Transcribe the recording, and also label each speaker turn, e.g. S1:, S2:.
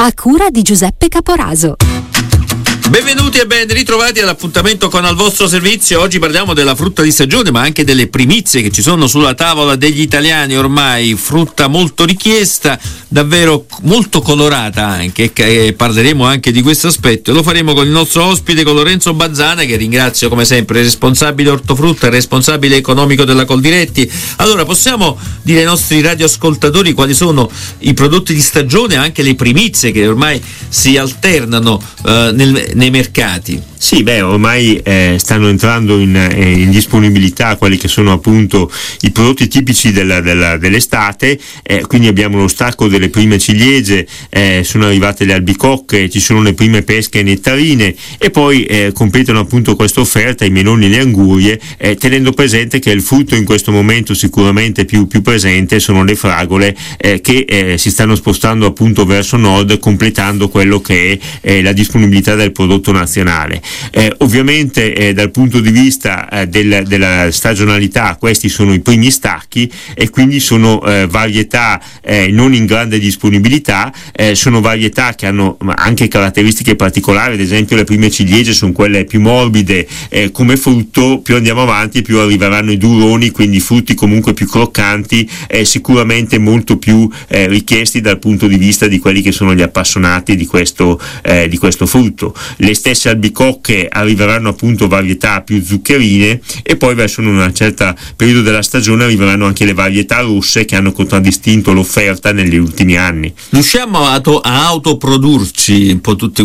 S1: a cura di Giuseppe Caporaso.
S2: Benvenuti e ben ritrovati all'appuntamento con Al vostro servizio. Oggi parliamo della frutta di stagione, ma anche delle primizie che ci sono sulla tavola degli italiani ormai. Frutta molto richiesta, davvero molto colorata anche, e parleremo anche di questo aspetto. Lo faremo con il nostro ospite, con Lorenzo Bazzana, che ringrazio come sempre, responsabile ortofrutta e responsabile economico della Coldiretti. Allora, possiamo dire ai nostri radioascoltatori quali sono i prodotti di stagione, anche le primizie che ormai si alternano nei mercati?
S3: Sì, ormai stanno entrando in disponibilità quelli che sono appunto i prodotti tipici dell'estate, quindi abbiamo lo stacco delle prime ciliegie, sono arrivate le albicocche, ci sono le prime pesche nettarine e poi completano appunto questa offerta i meloni e le angurie, tenendo presente che il frutto in questo momento sicuramente più presente sono le fragole, che si stanno spostando appunto verso nord, completando quello che è la disponibilità del prodotto nazionale. Ovviamente dal punto di vista della stagionalità, questi sono i primi stacchi e quindi sono varietà non in grande disponibilità, sono varietà che hanno anche caratteristiche particolari. Ad esempio le prime ciliegie sono quelle più morbide come frutto, più andiamo avanti più arriveranno i duroni, quindi frutti comunque più croccanti, sicuramente molto più richiesti dal punto di vista di quelli che sono gli appassionati di questo frutto. Le stesse albicocche arriveranno appunto varietà più zuccherine e poi verso un certo periodo della stagione arriveranno anche le varietà rosse che hanno contraddistinto l'offerta negli ultimi anni.
S2: Riusciamo a autoprodurci un po' tutte